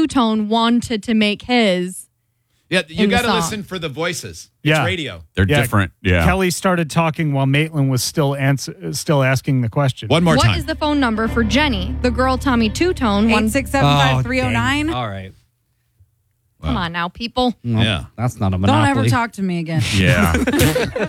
Two-Tone wanted to make his. Yeah, you in the got to song. listen for the voices. It's Yeah. radio. They're different. Yeah. Kelly started talking while Maitland was still asking the question. One more What time. is the phone number for Jenny, the girl Tommy Two-Tone? 8675309. All right. Come on now, people. Yeah. That's not a Don't monopoly. ever talk to me again. Yeah.